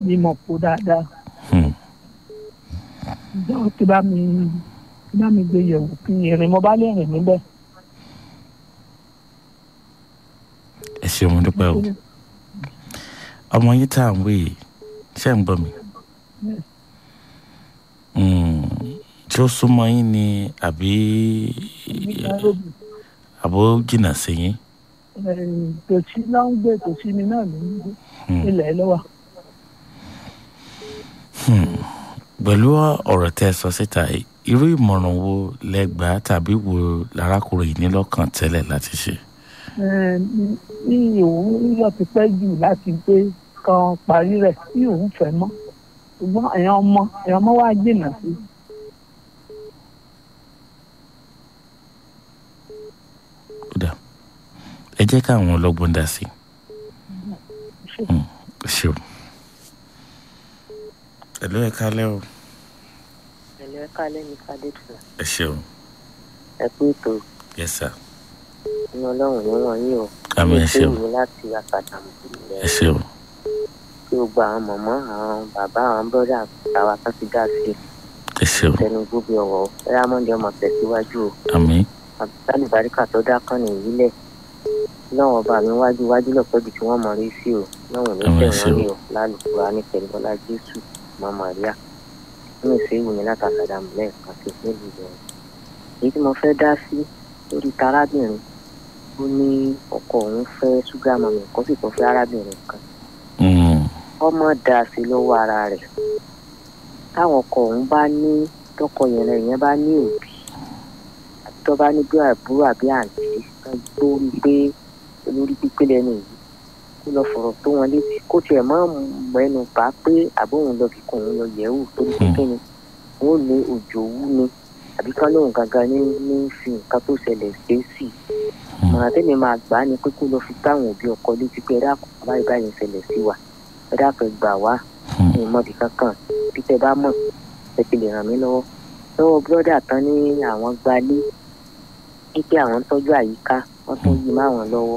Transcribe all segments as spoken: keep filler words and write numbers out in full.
bí mo kú dáadáa. Ìjọ tí bá mi tí bá mi gbé yẹ̀wò kí ìrìn mo bá lè rìn níbẹ̀. ẹ ṣeun dúpẹ́ o ọmọ yín tá à ń wé yìí ṣé ń gbọ́ mi tí ó súnmọ́ yín ni àbí àbó jìnnà sí yín. Tòsí náà ń gbé tòsí mi náà ló ń gbé ilẹ̀ lọ́wọ́. Pẹ̀lú ọ̀rọ̀ tẹ́ ẹ sọ síta irú ìmọ̀ràn wo lẹ́gbàá tàbí wo lárákùnrin yìí ní lọ́kàn tẹ́lẹ̀ láti ṣe. ní òun yọ ti pẹ́ jù láti pé kan parí rẹ̀ tí òun fẹ́ mọ́ ṣùgbọ́n èèyàn ọmọ èèyàn ọmọ wa jìnnà sí. ẹ jẹ́ káwọn ọlọ́gbọ́n dá sí i. ṣé o. ẹ̀lú ẹ̀ kálẹ̀ o. ẹ̀lú ẹ̀ kálẹ̀ ní Fadétúlà. ẹ ṣeun. ẹ kú ètò. yes sir. inú ọlọ́run ní wọ́n yín o. àmì ẹ ṣeun. mi láti àkàdàmù. ẹ ṣeun. kí o gba àwọn mọ̀mọ́ àwọn bàbá àwọn bọ́dà àwa kan ti dá sí i. ẹ ṣeun. tẹnu gbóbi ọ̀wọ́ ẹ̀rámọ́ndé ọmọ tẹ̀síwájú o. àmín. àbúrò baríkà tó dá kán nìyí lẹ̀ lọ́wọ́ ọba mi wájú wájú lọ́pọ̀ ibi tí wọ́n mọ̀ rí sí o lọ́wọ́ ní tẹ̀wọ́n rí o lálùkùrá ní pẹ̀lúbọ́lá jésù mọ́ Màríà nínú ìṣe ìwò mi látàkàdá mi lẹ́ẹ̀kan sí nílùú ìbẹ̀rẹ̀. èyí tí mo fẹ́ dá sí lórí tarábìnrin ó ní ọkọ òun fẹ́ ṣúgà mọ̀mí kan sì tún fẹ́ arábìnrin kan. ọmọ dá sí lọ́wọ́ ara rẹ̀ táwọn ọkọ òun bá ní tọkọ yẹn rẹ̀ yẹn bá ní òbí àti tó bá ní bí àbúrò àbí àǹtí kan tó ń gbé olórí pípé lẹ́nu yìí kó lọ fọ̀rọ̀ tó wọn létí kó tiẹ̀ mọ́ mẹ́nu bá pé àbóhùn lọ kíkọ́ òun lọ yẹ̀ wò torí pé kí ni wọ́n ní òjò wú ni àbí kán lóhùn gangan ní ní fi nǹkan tó ṣẹlẹ̀ ṣe sí i màá tẹ́lẹ̀ máa gbà á ni pé kó lọ fi táwọn òbí ọkọ létí pé ẹ̀dá kan báyìí báyìí ṣẹlẹ̀ sí wa ẹ̀dá kan gbà wá ní ìmọ̀bì kankan bí tẹ́ bá mọ̀ ẹ ti lè ràn mí lọ́wọ́ lọ́wọ́ bírọ́dà tán ní àwọn gbalé wípé àwọn ń tọ́jú àyíká wọ́n tún yí máwọn lọ́wọ́.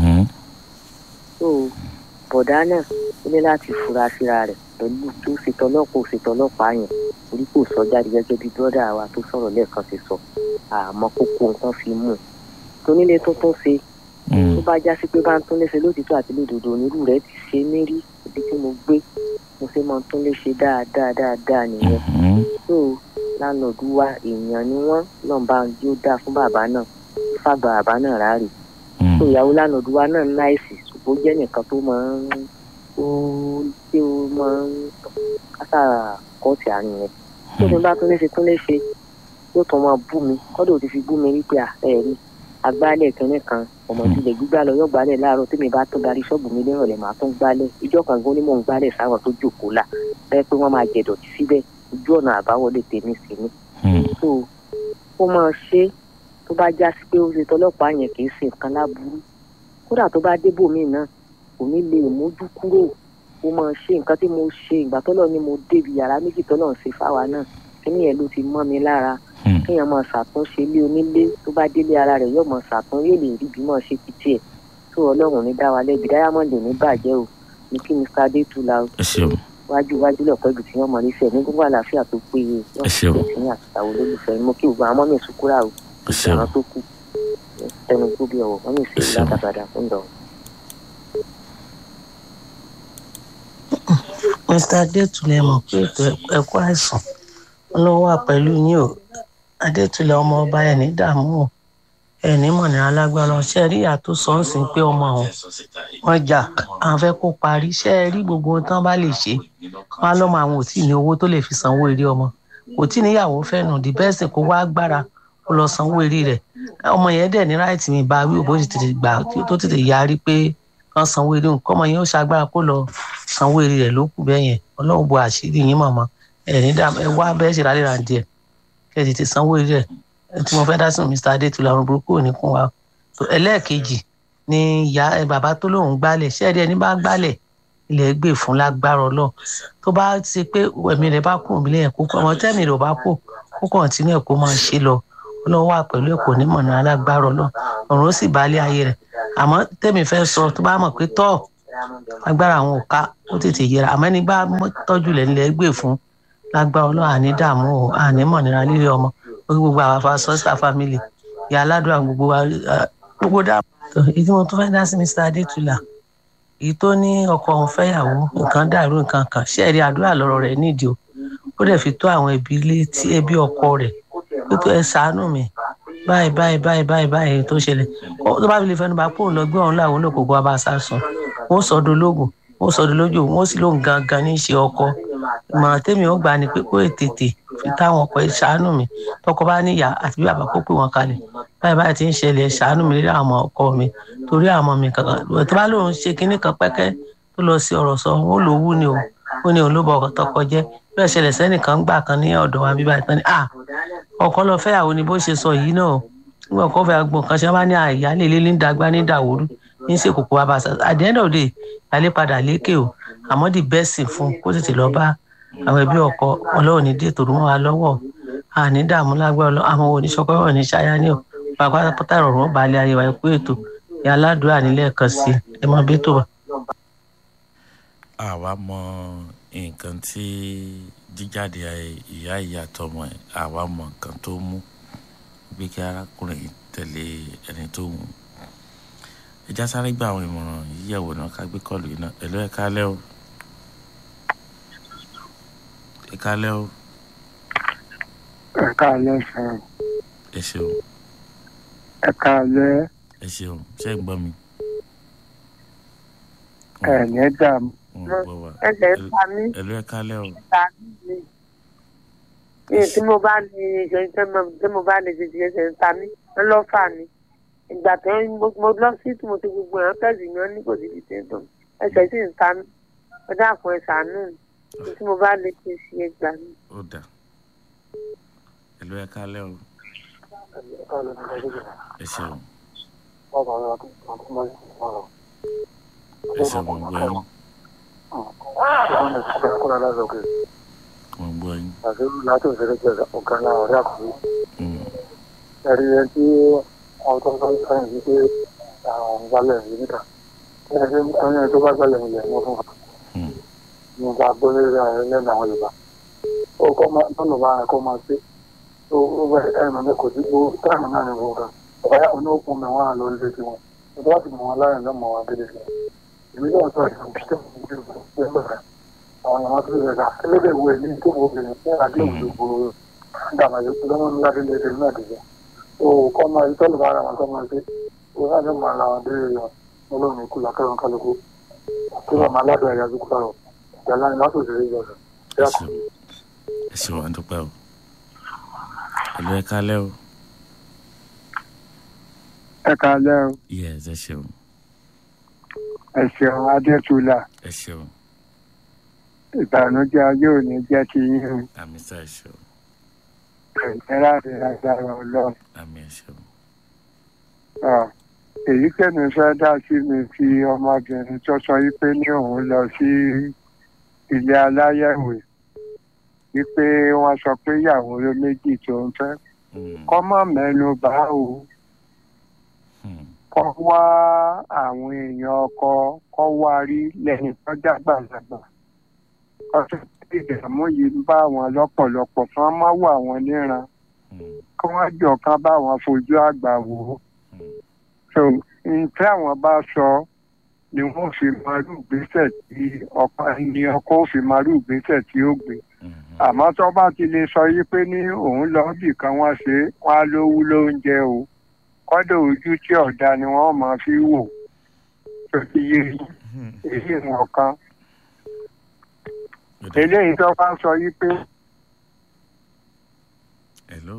so bọ̀dá náà ó ní láti fura síra rẹ̀ pẹ̀lú tó ṣètò ọlọ́pàá ò ṣètò ọlọ́pàá yẹn orí kò sọ jáde gẹ́gẹ́ bí bírọ́dà wa tó sọ̀rọ̀ lẹ́ẹ̀kan ṣe sọ àmọ́ kókó nǹkan fi mú un tónílé tó tún ṣe tó bá já sí pé bá ń tún léṣe lótìtọ́ àti lódodo onírú rẹ̀ ti ṣe mí rí ibi tí mo gbé mo ṣe máa tún léṣe dáadáa dáadáa nìyẹn. so lánàá wa èèyàn ni wọ́n lọ́nba yóò dáa fún bàbá náà fàgbà bàbá náà ráàrè. so ìyàwó lánàá wa náà náìsì ṣùgbọ́n jẹ́ nìkan tó máa ń ó tí ó máa ń kásà kọ́ọ̀tì àárín rẹ̀. tó ní bá tún léṣe tún léṣe yóò tún máa bú mi kọ́dọ̀ ti fi bú mi wípé ẹ̀rí agbálẹ̀ kínní kan ọmọ ìdílé gbígbá lọ yóò gbálẹ̀ láàárọ̀ tí mi bá tún darí ṣọ́ọ̀bù mi lérọ̀lẹ́ màá tún gbálẹ̀ ìjọ kan gan ni mò ń gbálẹ̀ sáwọn tó jókòó là bẹ́ẹ̀ pé wọ́n máa jẹ̀dọ̀tí síbẹ̀ ojú ọ̀nà àbáwọlé tèmi sí ni. so ó máa ṣe tó bá já sí pé ó ṣe tọlọ́pàá yẹn kì í ṣe nǹkan láburú kódà tó bá débò mí náà kò ní lè mójú kúrò ó máa ṣe nǹkan tí mo ṣe ìgbà tọ́lọ́ ni mo débi yàrá méjì tọ́lọ́ ń ṣe fáwa náà kíní yẹn ló ti mọ́ mi lára kéèyàn máa ṣàtúnṣe ilé onílé tó bá délé ara rẹ̀ yóò máa ṣàtún yóò lè rí bí máa ṣe títí ẹ̀ tó ọlọ́run ní dá wa lẹ́bi Diamond ní bàjẹ́ o ní kí Mr Adétúlà o wájú wájú lọ́pọ̀ ibi tí wọ́n mọ̀ nífẹ̀ẹ́ ní gbogbo àlàáfíà tó péye lọ́sọ̀rọ̀ sí ní àtàwọn olólùfẹ́ mo kí gbogbo àwọn mọ́mí ìsúkúrà o àwọn tó kù ẹnu tó bí ọ̀wọ̀ mọ́mí ìsúkúrà látàbàdà fún ìdọ̀. Mr Adétúlà mọ̀ pé ètò ẹ̀kọ́ àìsàn ọlọ́wọ́ wà pẹ̀lú yín o Adétúlà ọmọ ọba ẹ̀ ní dààmú o ẹ̀ ní mọ̀ ní alágbára ṣe rí àtó sọ́ọ̀sìn pé ọmọ ọ̀hún wọ́n jà àwọn fẹ́ kó parí ṣe rí gbogbo ohun tán bá lè ṣe wọn á lọ́mọ àwọn ò tí ì ní owó tó lè fi sanwó eré ọmọ kò tí ì níyàwó fẹ́ nù di bẹ́ẹ̀ sì kó wá agbára kó lọ sanwó eré rẹ̀ ọmọ yẹn dẹ̀ ní ráìtì mi bá wí òbó tètè gbà tó tètè yarí pé kán sanwó eré nǹkan ọmọ yẹn ó ṣagbára kó lọ sanwó eré rẹ̀ ló kù bẹ́ẹ̀ yẹn ọlọ́run bo àṣírí yín mọ̀mọ́ ẹ̀ ní dá ẹ wá bẹ́ẹ̀ ṣe rálẹ̀ ràǹdí ẹ̀ kẹ́ ẹ tètè sanwó eré rẹ̀ tí mo fẹ́ dá sí Mr Adétúlà ọ̀run burúkú ò ní kún wa ẹlẹ́ẹ̀kejì ni ìyá ẹ bàbá tó lóun gbálẹ̀ ṣẹ́ẹ̀dí ẹni bá gbálẹ̀ ilẹ̀ gbè fún lágbára ọlọ́ tó bá ṣe pé ẹ̀mí rẹ̀ bá kù nílẹ̀ ẹ̀kọ́ ọmọ tẹ́mi rẹ̀ ò bá kù kó kàn tí ní ẹ̀kọ́ máa ṣe lọ ọlọ́run wà pẹ̀lú ẹ̀kọ́ onímọ̀ ní alágbára ọlọ́ ọ̀run ó sì balẹ̀ ayé rẹ̀ àmọ́ tẹ́mi fẹ́ sọ tó bá mọ̀ pé tọ́ agbára àwọn ò ká ó tètè yẹra àmọ́ ẹni bá tọ́jú lẹ̀ nílẹ̀ gbé fún lágbára ọlọ́run àní dààmú o àní mọ̀nira líle ọmọ gbogbo àwọn afa sọ́sà family ìyá aládùn àwọn gbogbo wa gbogbo dààmú. èyí tí mo tún fẹ́ dá sí Mr. Adétúlà èyí tó ní ọkọ òun fẹ́yàwó nǹkan dàrú nǹkan kan ṣẹ́ẹ̀rí àdúrà lọ́rọ̀ rẹ̀ nídìí o ó dẹ̀ fi tó àwọn ẹbí létí ẹbí ọkọ rẹ̀ pé tó ẹ ṣàánú mi báyìí báyìí báyìí báyìí báyìí tó ṣẹlẹ̀ tó bá fi lè fẹnu bá pò ń lọ gbé òun láwọn olókòkò abáṣá sùn wọ́n sọdọ lóògùn wọ́n sọdọ lójú wọ́n sì lóun gangan ní í ṣe ọkọ ìmọ̀ràn tèmi ó gbà ní pé kó tètè fi táwọn ọkọ ẹ ṣàánú mi tọkọ bá níyà àti bí bàbá kó pè wọn kalẹ̀ báyìí báyìí ti ń ṣẹlẹ̀ ṣàánú mi lórí àwọn ọkọ mi torí àwọn mi kankan tó bá lóun ṣe kinní kan pẹ́kẹ́ tó lọ sí ọ̀rọ̀ sọ wọn lò wú ni o ó ní òun ló bọ ọkọ tọkọ jẹ bí ẹ ṣẹlẹ̀ sẹ́nìkan gbà kan ní ọ̀dọ̀ wa bíbá ìtàn ni ah ọkọ lọ fẹ́yàwó ni bó ṣe sọ yìí náà nígbà ọkọ fẹ́ gbọ́n kan ṣe wá ní àyà lè lé ní dàgbà ní dàwórú ní sèkòkò wa bá ṣe àdéhùn òde ìyálé padà lékè o àmọ́ di bẹ́ẹ̀sì fún kó tètè lọ bá àwọn ẹbí ọkọ ọlọ́run ní dètò rú mọ́ wa lọ́wọ́ àní dààmú lágbára àwọn oníṣọ́kọ́ wọn ní ṣáyá ní o pàápàá ìrọ̀rùn balẹ̀ ayé wa ẹ̀kú ètò ìyá aládùúrà nílẹ̀ kan sí ẹ mọ bí tó wà. àwa mọ nǹkan tí jíjáde ìyá ìyá tọmọ ẹ àwa mọ nǹkan tó mú bí kí arákùnrin tẹ̀lé ẹni tó wù. ẹja sáré gba àwọn ìmọ̀ràn yíyẹ̀wò náà ká gbé kọlù yìí náà ẹ̀lọ́ ẹ káalẹ́ o ẹ káalẹ́ o. ẹ káalẹ́ sọ̀rọ̀. ẹ ṣeun. ẹ káalẹ́. ẹ ṣeun ṣé ń gbọ́ mi. ẹ ní dààmú. ẹsẹ̀ ń pa mí. ẹ̀lọ́ ẹ káalẹ́ o. tí mo bá ní tí mo bá ní ti ti ẹsẹ̀ ń ta mí ń lọ́ fà mí ìgbà tó mo lọ sí tí mo ti gbogbo ẹ̀rọ tẹ̀sí yan ní kò sí ti ti dùn ẹsẹ̀ sì ń ta mí ẹ dákun ẹ ṣàánú mi tí mo bá lè ti ṣe ẹgbà mi. ó dà ẹ̀lọ́ ẹ káalẹ́ o. ẹ ṣeun. ẹ ṣeun mo gbọ́ yín. mo gbọ́ yín. àti láti òṣèré jẹ ọ̀gá náà ọ̀rẹ́ àkùrẹ́. ẹ̀rí ẹ tí àwọn tó ń bá sáyẹn sí pé àwọn gbalẹ̀ yìí níta ẹni ẹni tó bá gbalẹ̀ yìí lẹ̀ mọ́ fún wa. nígbà gbọ́dọ̀ rẹ̀ lẹ́nu àwọn Yorùbá. ó kọ́ máa tọ́nà bá ẹ̀kọ́ máa ṣe. ó bẹ ẹ̀rọ mi kò sí gbó táàmù náà ní gbogbo kan. ọ̀gá yà wọn ní òkun mi wọn à lọ ilé tiwọn. ìjọba láti mọ wọn láyìn lọ́mọ wọn kéde sí. èmi náà sọ ìṣòwò àwọn ọmọ tó lè ra ẹlẹ́dẹ̀ wo ẹni tó wọ obìnrin fún àdéhùn gbogbo dàmà yòókù lọ́wọ́ ńlá délé ẹ̀dẹ̀ náà dìbò. o kọ́ máa yí tọ́lù bá ara wọn kọ́ máa ṣe o náà ló máa la wọn dé ìrìn ọlọ́run ikú làkàrọ̀ kálukú kí wọ́n máa ládùn ẹ̀yà dúkú sọ̀rọ̀ ìjàlá ni látò sí ìjọ rẹ̀. ẹ ṣe wọn dúpẹ́ o ẹ̀lú ẹ kálẹ́ o. ẹ kálẹ́ o. yes ẹ ṣeun. ẹ ṣeun Adétúlà. ẹ ṣeun. ìbànújẹ́ ayé ò ní jẹ́ ti yín o. àmì sá ẹ ṣeun. ìnira rẹ̀ lágbára Ọlọ́run. àmì ẹ ṣeun. èyí tẹ̀mí fẹ́ dá sí mi fi ọmọbìnrin tó sọ wípé ní òun lọ sí ilé aláyẹ̀wò wípé wọ́n sọ pé ìyàwó méjì tó ń fẹ́ kọ́mọ̀ mẹ́nu bà ó kọ́ wá àwọn èèyàn ọkọ kọ́ wá rí lẹ́yìn tó dàgbàlagbà ọtún ìdààmú yìí ń bá wọn lọ́pọ̀lọpọ̀ kí wọ́n má wà wọn níran kí wọ́n jọ kán bá wọn fojú àgbà wò ó. so nǹkan àwọn bá sọ ni wọ́n fi máa rú ìgbésẹ̀ tí ọkọ ní ọkọ ó fi máa rú ìgbésẹ̀ tí ó gbé. àmọ́ tó bá ti lè sọ yí pé ní òun lọ bì kan wọ́n ṣe wọ́n á lówú lóúnjẹ o kọ́dọ̀ ojú tí ọ̀dà ni wọ́n máa fi wò tó ti yé èyí wọn kan. eléyìí tó bá sọ yí pé. hello.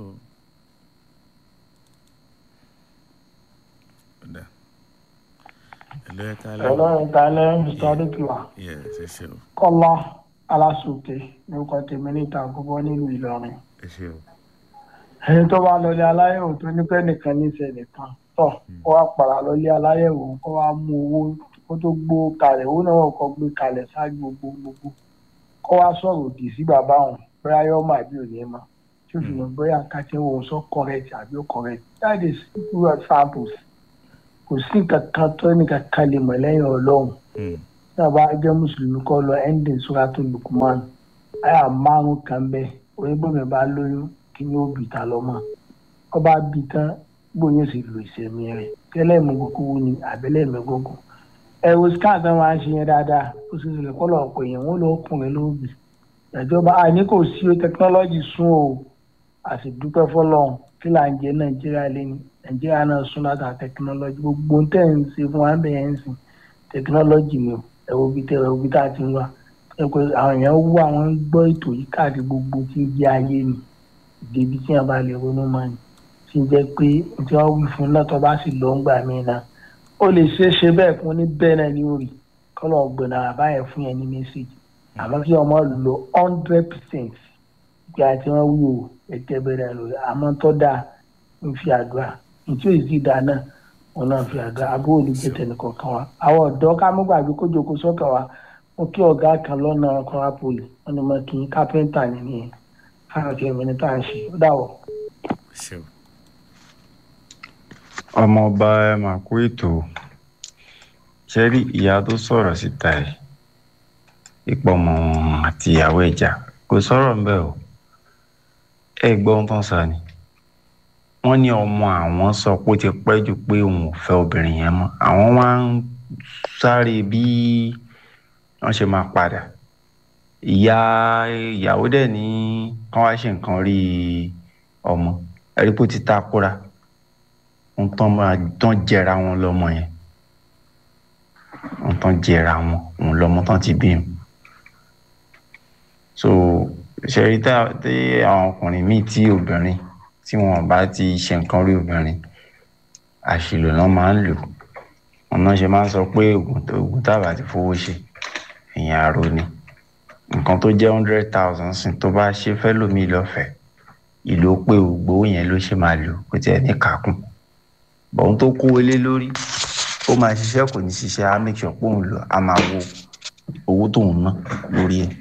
hello ẹ kálẹ́. hello ẹ kálẹ́ Mr. Adétúlà. yes ẹ ṣeun. Kọ́lá Alásùté lórúkọ tèmi níta gbogbo nílùú Ìlọrin. ẹ ṣeun. ẹni tó bá lọlé aláyẹ̀wò tó ní pé nìkan ní ìṣẹ̀lẹ̀ kan tọ̀ kó wá padà lọlé aláyẹ̀wò kó wá mú owó kó tó gbó kalẹ̀ owó náà kó gbé kalẹ̀ ṣáájú gbogbo gbogbo kó wá sọ̀rọ̀ òdì sí bàbá òun bóyá yóò má bí òní ẹ̀ mọ́ tí ó fi mọ̀ bóyá kàtí òun sọ correct àbí ó correct that is two examples kò sí nǹkan kan tó nìkan kan lè mọ̀ lẹ́yìn Ọlọ́run tí a bá jẹ́ mùsùlùmí kọ́ lọ ending Suratul Luqman àyà márùn kan bẹ́ẹ̀ onígbòmí bá lóyún kí ni ó bì ta lọ́mọ ọ bá bì tán gbóyún sì lu ìsẹ̀mí rẹ̀ tẹ́lẹ̀ mọ́gòkúwú ni àbẹ́lẹ̀ mẹ́gògùn ẹ̀rù scan tó máa ń ṣe yẹn dáadáa ó sì lè kọ́ lọ́ọ́ pé yẹn wọ́n lọ́ọ́ kùnrin lóògì ìjọba àní kò sí tẹkinọ́lọ́jì sún o àti dúpẹ́ fọlọ́run kí là ń jẹ nàìjíríà lẹ́nu nàìjíríà náà sún látà tẹkinọ́lọ́jì gbogbo tẹ̀ ń ṣe fún wa bẹ́ẹ̀ ń sìn tẹkinọ́lọ́jì ni ẹ̀wọ̀ bí tẹ̀ ẹ̀wọ̀ bí tá a ti ń wá ẹ̀ pé àwọn èèyàn wú àwọn gbọ́ ètò yìí káàkiri gbogbo tí ń jẹ́ ayé ni ìdèbí tí wọ́n bá lè ronú mọ́ ni tí ń jẹ́ pé tí wọ́n wí fún náà tó bá sì lọ́ ń gbà mí náà ó lè ṣeé ṣe bẹ́ẹ̀ fún ní bẹ́ẹ̀ náà ní orí kọ́lọ̀ ọ̀gbọ̀nà àbáyẹ̀ fún yẹn ní mẹ́sẹ̀gì àmọ́ kí ọmọ lo hundred percent pé àti wọn wí o ẹ̀jẹ̀ bẹ̀rẹ̀ lórí àmọ́ tó dáa ń fi àdúrà nítorí òyìnbó ìdá náà wọn náà fi àdúrà abúlé olùgbé tẹnìkọ̀ọ̀kan wa àwọn ọ̀dọ́ ká mú gbàgbé kó jókòó sọ́kàn wa mo kí ọ̀gá kan lọ́nà ọkọ̀ apoli wọn ni mo kì í kápẹ́ńtà nìyẹn fáwọn tí ẹ̀mí ní tá à ń ṣe ó dàwọ̀. ọmọọba ẹ máa kó ètò ṣẹ́rí ìyá tó sọ̀rọ̀ síta ẹ̀ ipò ọmọ wọn àti ìyàwó ẹ̀jà kò sọ̀rọ̀ ńbẹ̀ o ẹ gbọ́ ohun tó ń sọ ni wọ́n ní ọmọ àwọn sọ pé ó ti pẹ́ jù pé òun ò fẹ́ obìnrin yẹn mọ́ àwọn wá ń sáré bí wọ́n ṣe máa padà ìyá ìyàwó dẹ̀ ní kán wá ṣe nǹkan rí ọmọ ẹ̀rí pé ó ti takora wọ́n tán máa tán jẹra wọn lọ́mọ yẹn wọ́n tán jẹra wọn òun lọ́mọ tán ti bí mi so ṣẹ̀rí tí àwọn ọkùnrin míì tí obìnrin tí wọn bá ti ṣe nǹkan rí obìnrin àṣìlò náà máa ń lò wọn náà ṣe máa ń sọ pé oògùn tábà ti fowó ṣe èèyàn àrò ni nǹkan tó jẹ́ hundred thousand sin tó bá ṣe fẹ́ lómi lọ́fẹ̀ẹ́ ìlú pé ògbó yẹn ló ṣe máa lò kó tiẹ̀ ní kàkún bọ̀hún tó kó wọlé lórí ó máa ṣiṣẹ́ kò ní ṣiṣẹ́ á make sure pé òun lò á máa wo owó tóun ná lórí ẹ̀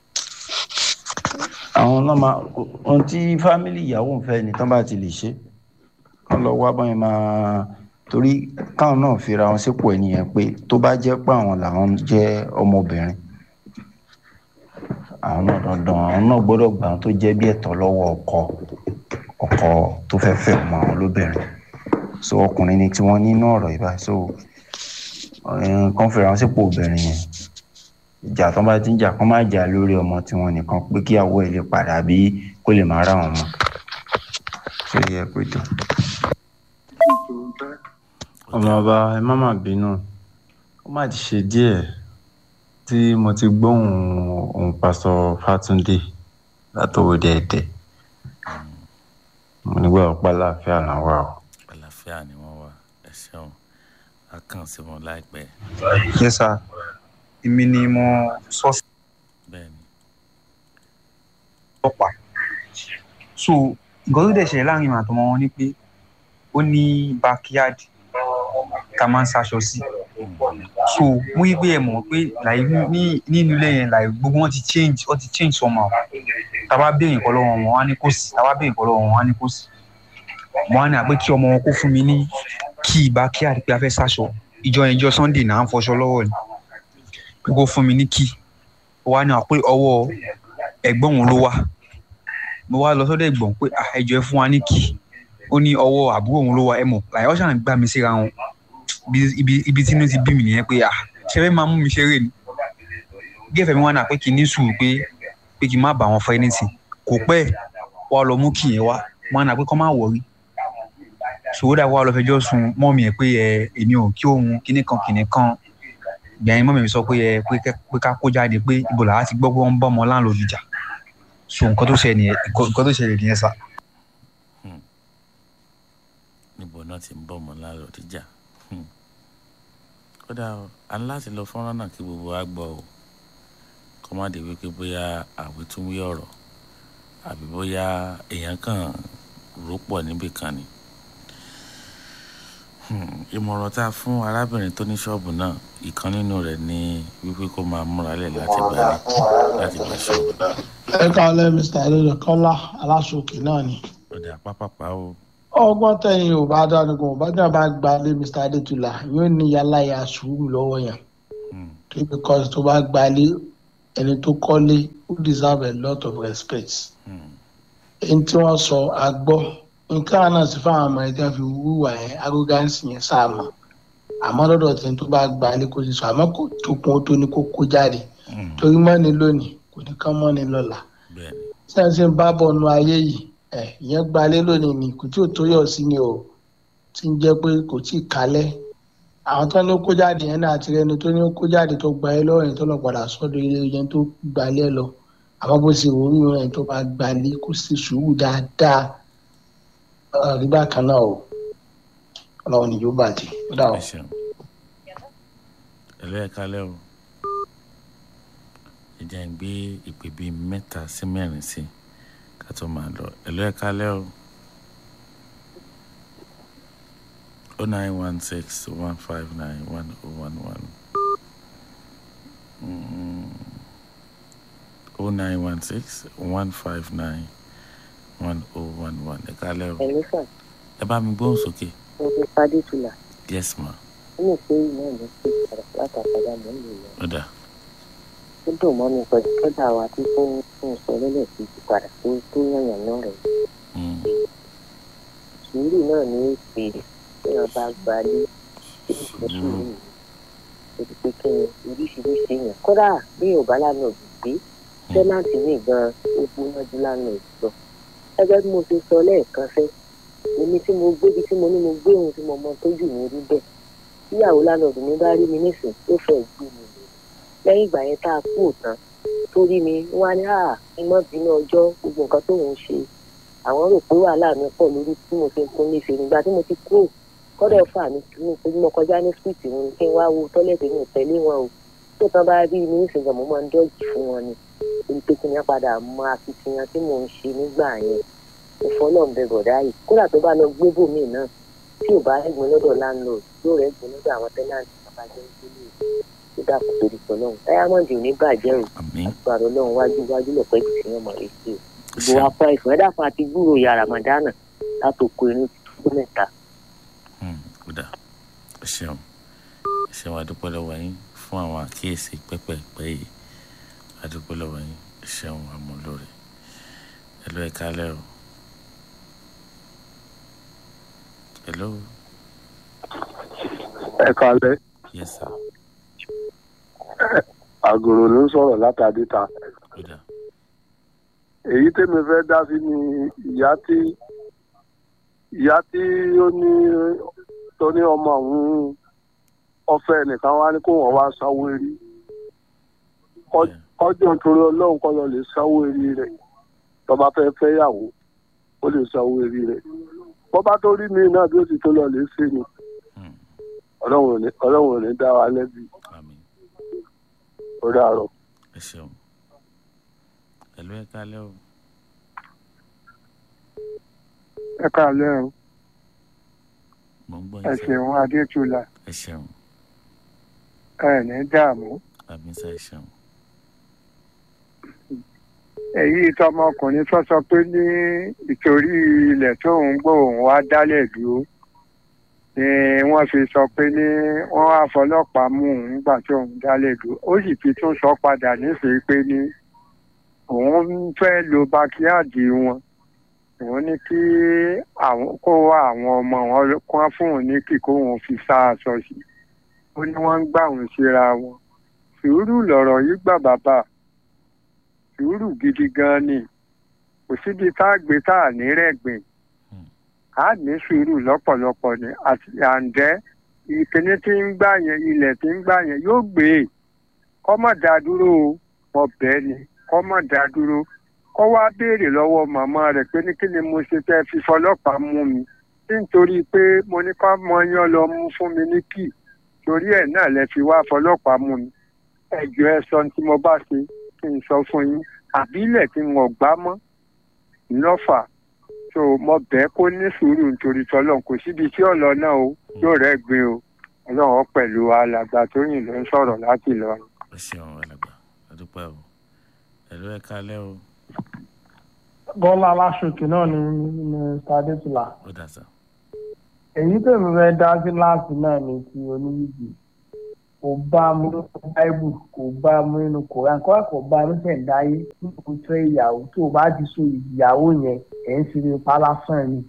àwọn náà máa ohun tí fámìlì ìyàwó ń fẹ́ ni tán bá ti lè ṣe kán lọ wá bọ́n yẹn máa torí káwọn náà fira wọn sípò ẹnìyẹn pé tó bá jẹ́ pé àwọn làwọn jẹ́ ọmọbìnrin àwọn náà dandan àwọn náà gbọ́dọ̀ gbà wọn tó jẹ́ bí ẹ̀tọ́ lọ́wọ́ ọkọ ọkọ tó fẹ́ fẹ́ ọmọ àwọn lóbìnrin so ọkùnrin ni tí wọ́n nínú ọ̀rọ̀ ìbá so kán fira wọn sípò obìnrin yẹn ìjà tó bá ti ń jà kó má jà lórí ọmọ tí wọn nìkan pé kí àwọ̀ ẹ̀ lè padà bí kó lè máa rà wọn mọ́ ṣé yẹ pé tó. ọmọọba ẹ má má bínú ó má ti ṣe díẹ̀ tí mo ti gbóhùn òun pásọ Fátúndé látọwọ́ dẹ́ẹ̀dẹ́ mo nígbà ọ̀pá láàfíà náà wà o. àlàáfíà ni wọ́n wà ẹ ṣeun a kàn sí wọn láìpẹ́. yes sir èmi ni mo sọ sí ọ̀pá so nǹkan tó dẹ̀ ṣẹlẹ̀ láàrin màá tọmọ wọn ni pé ó ní backyard ká máa ń ṣaṣọ sí so mo yí pé ẹ mọ̀ pé ní nínú ilé yẹn gbogbo wọn ti change wọn ti change somehow tá a bá béèrè nǹkan lọ́wọ́ wọn wọn á ní kò sí tá a bá béèrè nǹkan lọ́wọ́ wọn wọn á ní kò sí wọn á ní àpé kí ọmọ wọn kó fún mi ní kí backyard pé a fẹ́ ṣaṣọ ìjọ yẹn ìjọ Sunday náà ń fọṣọ lọ́wọ́ ni kó fún mi ní kí ó wá ní àpé ọwọ́ ẹ̀gbọ́n òun ló wà mo wá lọ sọ́dọ̀ ẹ̀gbọ́n pé ẹjọ́ ẹ fún wa ní kí ó ní ọwọ́ àbúrò òun ló wà ẹ mọ̀ láì ọ̀ṣà ń gbà mí síra wọn ibi tí inú ti bí mi nìyẹn pé ṣe fẹ́ máa mú mi ṣeré ni gẹ́fẹ̀ mi wá náà pé kí n ní sùúrù pé pé kí n má bà wọn fọ ẹni tì kò pẹ́ wá lọ mú kí yẹn wá wọn náà pé kọ́ máa wọ̀rí sòwòdà wá lọ fẹjọ́ sùn mọ́ mi ẹ̀ pé ẹ èmi ò kí òun kíní kan kíní kan gbẹ̀yìn mọ́ mi sọ pé ẹ pé ká kó jáde pé ibo làá ti gbọ́ pé wọ́n ń bọ́ ọmọ láńlọ́ọ̀dù jà so nǹkan tó ṣẹlẹ̀ nìyẹn nǹkan tó ṣẹlẹ̀ nìyẹn sá. níbo náà ti ń bọ́ ọmọ láńlọ́ọ̀dù jà kódà a ní láti lọ fọ́nrán náà kí gbogbo wa gbọ́ o kó má dé wípé bóyá àwítúnwí ọ̀rọ̀ àbí bóyá èèyàn kan rọ́pọ̀ níbì kan ni. ìmọ̀ràn tá a fún arábìnrin tó ní ṣọ́ọ̀bù náà ìkan nínú rẹ̀ ní wípé kó máa múra lẹ̀ láti gbà láti gbà ṣọ́ọ̀bù. ẹ káàlẹ́ mr eléré kọ́lá aláṣọkè náà ni. ọ̀dà pápápá o. ọgbọ́n tẹ̀yìn ò bá dánu kò bá dánu bá gba lé mr adétúlà yóò ní yàláyà sùúrù lọ́wọ́ yẹn tó because tó bá gbalé ẹni tó kọ́lé ó deserve a lot of respect. ẹni tí wọ́n sọ agbọ́ nǹkan náà sì fáwọn ọmọ ẹ̀dá fi wúwà ẹ̀ arrogance yẹn sáàmù àmọ́ lọ́dọ̀ tí tó bá gbalé kó ti sọ àmọ́ kò tó kún ó tó ní kó kó jáde torí mọ́ni lónìí kò ní kán mọ́ni lọ́la sẹ́ńsẹ́ ń bá bọ̀ nu ayé yìí ẹ̀ ìyẹn gbalé lónìí ni kò tí ò tó yọ̀ sí ni o tí ń jẹ́ pé kò tí ì kalẹ̀ àwọn tó ní kó jáde yẹn náà àti ẹni tó ní kó jáde tó gba ẹ lọ́wọ́ yẹn tó lọ padà sọ́dọ̀ ilé yẹn tó gbalẹ̀ lọ àmọ́ bó ṣe wòó yẹn yẹn tó bá gbalẹ̀ kó sì sùúrù dáadáa rí bákan náà o ọlọ́run ni yóò bàjẹ́ ó dà o. ẹ̀lọ́ ẹ̀ka lẹ́ o ìjà ń gbé ìpè bíi mẹ́ta sí mẹ́rin sí ká tó máa lọ ẹ̀lọ́ ẹ̀ka lẹ́ o. oh nine one six one five nine one oh one one. oh nine one six one five nine one oh one one. Ẹ kálẹ́ o. Ẹ̀lú sà. Ẹ bá mi gbóhùn sókè. Mo ti padì tula. Yes ma. Ó lè pé iná ló pé padà látàkàdá mọ́ ìlú lọ. Ó dà. Ó dùn mọ́ mi pẹ̀lú kọ́dà wa tí fún fún sọ lọ́lẹ̀ sí ti padà tó tó yànyàn náà rẹ̀. Sùúrù náà ní èpè tí wọ́n bá gbalé sùúrù ó ti pé kí ni oríṣiríṣi èèyàn kódà bí yorùbá lánàá ò gbé tẹ́nàtì ní gan ó gbóná jù lánàá ìjọ ẹgbẹ́ bí mo ti sọ lẹ́ẹ̀kan fẹ́ èmi tí mo gbé bí tí mo ní mo gbé ohun tí mo mọ tójú mi rí bẹ́ẹ̀ tíyàwó lánàá mi bá rí mi nísìn tó fẹ́ gbé mi lẹ́yìn ìgbà yẹn tá a kú òtán tó rí mi wá ní àá ìmọ̀ bínú ọjọ́ gbogbo nǹkan tó ń ṣe àwọn rò pé wàhálà mi pọ̀ lórí tí mo fi ń kún ní ìfẹ́ nígbà tí mo ti kúrò kọ́dọ̀ fà mí ní pé mo kọjá ní street wọn kí n wá wo tọ́lẹ̀tì mi tẹ̀lé wọn o tó tán bá rí mi nísìnyí mo máa ń dọ́jì fún wọn ni èyí pé kí n yá padà mọ akitiyan tí mò ń ṣe nígbà yẹn mo fọlọ́ ń bẹ bọ̀dá yìí kódà tó bá lọ gbé bòmíì náà tí ò bá rẹ́gbin lọ́dọ̀ landlord yóò rẹ́gbin lọ́dọ̀ àwọn tẹ́nàntì bàbá jẹ́ nítorí tó dàpọ̀ torí tọ́lọ́run diamond ò ní bàjẹ́ o àgbàdo ọlọ́run wájú wájú lọ́pẹ́ ìtì yẹn mọ̀ èsì o gbogbo apá ìfún ẹ̀dá fún àti gbúrò ya ramadana látòkò inú tó mẹ́ta. kódà ẹ ṣeun ẹ ṣeun adúpẹ́ lọ́wọ́ yín fún àwọn àkíyèsí pẹ́pẹ́pẹ́ yìí adúpẹ́ lọ́wọ́ yín ẹ ṣeun àmúlòrè ẹ lọ ẹ kálẹ́ o. hello. ẹ kálẹ́. yes sir. àgòrò ló ń sọ̀rọ̀ látàdé ta. kódà. èyí tèmi fẹ́ dá sí ni ìyá tí ìyá tí ó ní tó ní ọmọ òun ọ̀fẹ́ nìkan wá ní kó wọ́n wá sanwó erí ọjọ́ nítorí ọlọ́run kọ́ lọ lè sanwó erí rẹ̀ tó bá fẹ́ fẹ́yàwó ó lè sanwó erí rẹ̀ bó bá tó rí mi náà bí ó sì tó lọ lè ṣe ni ọlọ́run ò ní dá wa lẹ́bi ó dàárọ̀. ẹ ṣeun ẹ̀lú ẹ kálẹ́ o. ẹ kálẹ́ o. mo ń gbọ́ ẹ ṣeun adétúlà. ẹ ṣeun. ẹ ní dààmú. àmì sá ẹ ṣeun. èyí tọmọkùnrin tó sọ pé ní ìtorí ilẹ̀ tó ń gbọ́ òun wá dálẹ̀ dúró ni wọ́n fi sọ pé ní wọ́n wá fọlọ́pàá mú òun nígbà tó ń dálẹ̀ dúró ó sì fi tún sọ padà nífẹ̀ẹ́ pé ní òun fẹ́ lo bákíyàdì wọn òun ní kí àwọn kó wá àwọn ọmọ wọn kán fún òun ní kíkó wọn fi sá aṣọ sí ó ní wọ́n ń gbà wọn síra wọn sùúrù lọ̀rọ̀ yìí gbà bàbá sùúrù gidi gan ni kò síbi tá a gbé tá a ní rẹ̀gbìn a ní sùúrù lọ́pọ̀lọpọ̀ ni àti àǹdẹ́ ìkíní tí ń gbà yẹn ilẹ̀ tí ń gbà yẹn yóò gbé kọ́mọ̀ dá dúró ọbẹ̀ ni kọ́mọ̀ dá dúró kọ́ wá béèrè lọ́wọ́ màmá rẹ̀ pé ní kí ni mo ṣe fẹ́ fi fọlọ́pàá mú mi nítorí pé mo ní ká mọ yán lọ mú fún mi ní kì torí ẹ̀ náà lẹ fi wá fọlọ́pàá mú mi ẹjọ́ ẹ sọ tí mo bá ṣe kí n sọ fún yín àbílẹ̀ tí wọn gbá mọ́ ńlọ́fà tó mọ bẹ́ẹ̀ kó ní sùúrù nítorí tọ́lọ́n kò síbi tí ọ̀lọ́ náà o yóò rẹ́ gbin o ọlọ́run pẹ̀lú alàgbà tó yìn ló ń sọ̀rọ̀ láti lọ. ẹ ṣeun alàgbà adúpẹ́ o ẹ̀rọ ẹ̀ kalẹ́ o. bọ́lá aláṣòkè náà ni mr adétúlà. ó dà sá. èyí tèmi fẹ́ dá sí láti náà ni ti oníyìí kò bá mu nínú báíbù kò bá mu nínú koran kó kò bá mu ṣẹ̀dáyé nípa fẹ́ ìyàwó tó o bá ti so ìyàwó yẹn ẹ̀ ń ṣe nípa lásán ni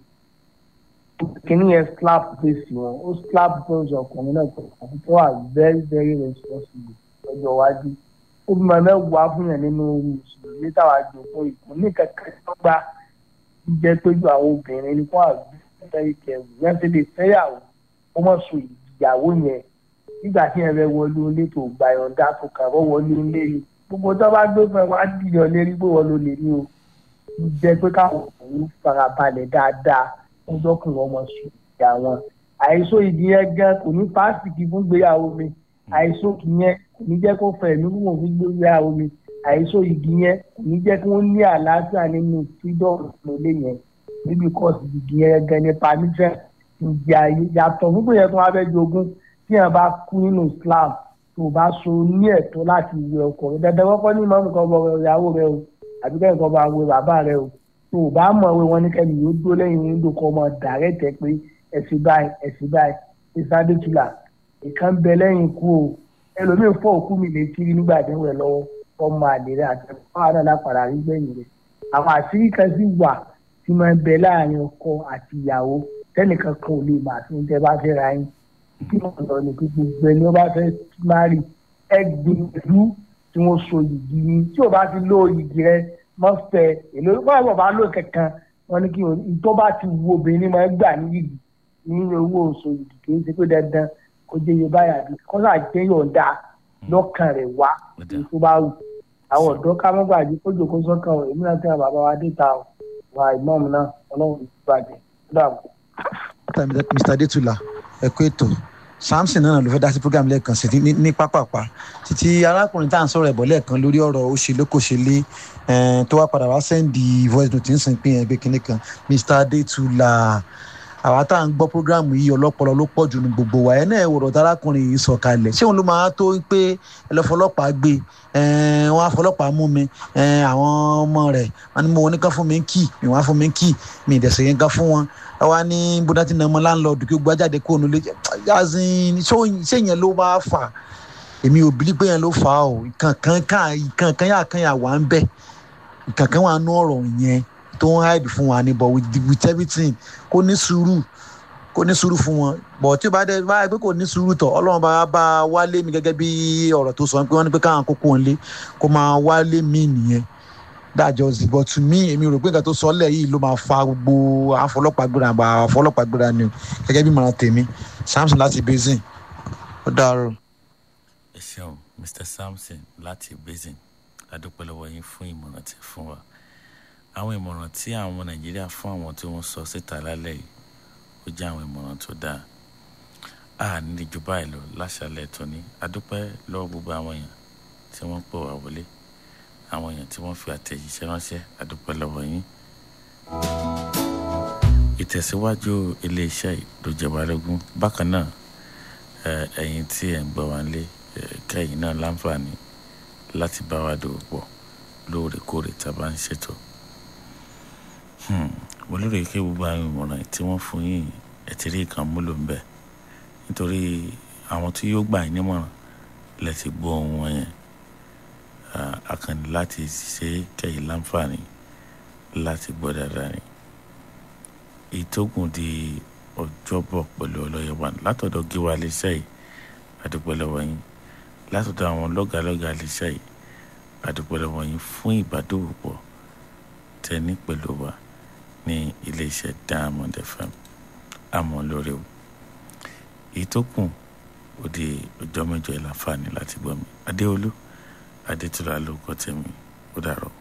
kìíní yẹn slap face wọn ó slap face ọkùnrin náà tó àti tó wà very very responsible lọ́jọ́ iwájú ó bí máa mẹ́wàá fún yẹn nínú mùsùlùmí táwa jòkó ìkún ní kankan tó gbá jẹ́ péjú àwọn obìnrin ní fún àgbẹ̀ very careful yẹn ti lè fẹ́yàwó ó mọ̀ so ìyàwó yẹn nígbà tí ẹ bẹ wọlé ilé tó gba ìyọ̀ǹda tó kàn wọ́n wọlé ilé ni gbogbo tó bá gbé fún ẹ wá dìyàn lérí pé wọ́n ló lè ní o jẹ́ pé káwọn òun farabalẹ̀ dáadáa fún dọ́kùnrin ọmọ sùn ìyá wọn àìsó ìdí yẹn gan kò ní pásítìkì fún gbéyàwó mi àìsó ìdí yẹn kò ní jẹ́ kó fẹ̀ mí fún òun gbéyàwó mi àìsó ìdí yẹn kò ní jẹ́ kí wọ́n ní àlàáfíà nínú freedom lólé yẹn níbi kọ́ọ̀sì ìdí yẹn gan ní permission ìjà ayé yàtọ̀ fún pé yẹn tó wá fẹ́ jogún tí yẹn bá kú nínú Islam tó bá so ní ẹ̀tọ́ láti wẹ ọkọ rẹ dandan kọ́kọ́ ní ìmọ̀ọ́mù kan bọ ìyàwó rẹ o àbí kẹ́hìn kan bá wẹ bàbá rẹ o tó o bá mọ̀ wẹ wọn ní kẹ́hìn yóò dúró lẹ́yìn wíńdò kan ọmọ dàrẹ́tẹ̀ pé ẹ̀sìn báyìí ẹ̀sìn báyìí ìsádẹ́tùlà ìkan bẹ lẹ́yìn ikú o ẹlòmíín fọ́ òkú mi létí rí nígbà tí wọ́n lọ́wọ́ ọmọ àlè rẹ àti àwọn náà lápàdà rí gbẹ̀yìn rẹ àwọn àṣírí kan sì wà tí máa ń bẹ láàrin ọkọ àti ìyàwó tẹ́nìkan kan ò lè mà tí ń tẹ́ bá fẹ́ ra yín kí wọ́n lọ ní gbogbo ẹni wọ́n bá fẹ́ márì ẹgbẹ̀rún tí wọ́n so yìgì ni tí o bá ti lo yìgì rẹ mọ́ fẹ́ èlò wọ́n bá bá lò kankan wọ́n ní kí tó bá ti wo obìnrin máa gbà ní yìgì ní owó oṣù yìgì kì í ṣe pé dandan kó jẹ́ iye báyà bí kọ́sà jẹ́ yọ̀ǹda lọ́kàn rẹ̀ wá tó bá wù àwọn ọ̀dọ́ ká mọ́ gbàgbé kó jòkó sọ́kàn ọ̀ èmi náà tẹ́ bàbá wa dé ta ọ̀ wà ìmọ̀ọ́mù náà ọlọ́run ìbàjẹ́ dàbọ̀. Mr. Adétúlà ẹ kú ètò Samson náà ló fẹ́ dá sí program lẹ́ẹ̀kan sí ní ní pápápá títí arákùnrin tá à ń sọ̀rọ̀ ẹ̀bọ̀ lẹ́ẹ̀kan lórí ọ̀rọ̀ òṣèlú kò ṣe lé tó wá padà wá sẹ́ndì voice note ń sìn pé yẹn gbé kinní kan Mr. Adétúlà àwa tá à ń gbọ́ program yìí ọlọ́pọlọ ló pọ̀ jù ní gbogbo wa ẹ̀ náà wọ̀rọ̀ tárákùnrin yìí sọ kalẹ̀ ṣé òun ló máa tó pé ẹlọ́fọlọ́pàá gbé wọn afọlọ́pàá mú mi àwọn ọmọ rẹ̀ wọn ni mo wọn ní kán fún mi kì mí wọn á fún mi kì mí ìdẹ̀sẹ̀ yẹn kán fún wọn àwa ní bódá tí nàmọ́ láńlọ́ọ̀dù kí gbọ́ jáde kó onúlé ṣé yẹn ló máa fà èmi ò bílí pé yẹn ló fà á o ìkànkan ìkànkan yà kan yà wà ń bẹ̀ ìkànkan wà nú ọ̀rọ̀ yẹn tó ń hide fún wa ní but with, with everything kó ní sùúrù kó ní sùúrù fún wọn but tí o bá dé bá pé kò ní sùúrù tọ̀ ọlọ́run bá bá wálé mi gẹ́gẹ́ bí ọ̀rọ̀ tó sọ pé wọ́n ní pé káwọn kókó ń lé kó máa wálé mi nìyẹn that just but to me èmi rò pé nǹkan tó sọ lẹ̀ yìí ló máa fa gbogbo àfọlọ́pàá gbéra àbá àfọlọ́pàá gbéra ni o gẹ́gẹ́ bí màá tèmi Samson láti Basin ó dàárọ̀. ẹ ṣeun Mr. Samson láti Basin adúpẹ́ lọ́wọ́ yín fún ìmọ̀ràn tí fún wa àwọn ìmọ̀ràn tí àwọn ọmọ Nàìjíríà fún àwọn tí wọ́n sọ síta lálẹ́ yìí ó jẹ́ àwọn ìmọ̀ràn tó dáa a ní ju báyìí lọ láṣàlẹ̀ tó ní adúpẹ́ lọ́wọ́ gbogbo àwọn èèyàn tí wọ́n pè wá wọlé àwọn èèyàn tí wọ́n fi àtẹ̀jíṣẹ́ ránṣẹ́ adúpẹ́ lọ́wọ́ yín ìtẹ̀síwájú iléeṣẹ́ yìí ló jẹ́ wá lógún bákan náà ẹ̀yin tí ẹ̀ ń gbọ́ wá nílé kẹ́yìn náà láǹfààní láti bá wa dòwò pọ̀ lóòrèkóòrè tá a bá ń ṣètò mo lérò pé gbogbo àwọn ìmọ̀ràn tí wọ́n fún yín ẹ̀ ti rí nǹkan múlò ń bẹ̀ nítorí àwọn tí yóò gbà yín nímọ̀ràn lẹ ti gbọ́ ohun wọn yẹn akànnì láti ṣe kẹ́yìn láǹfààní láti gbọ́ dáadáa ni ìtókùn di ọjọ́bọ̀ pẹ̀lú ọlọ́yẹ̀wà látọ̀dọ̀ gíwá iléeṣẹ́ yìí adúpẹ́ lọ́wọ́ yín látọ̀dọ̀ àwọn lọ́gàlọ́gà iléeṣẹ́ yìí adúpẹ́ lọ́wọ́ yín fún ìbádòwòpọ̀ tẹ́ni pẹ̀lú wa ní iléeṣẹ́ Diamond F M àmọ́ lórí o ìtókùn ó di ọjọ́ mẹ́jọ ìlànfààní láti gbọ́ mi Adéolú Adétúlà lórúkọ tèmi ó dàárọ̀.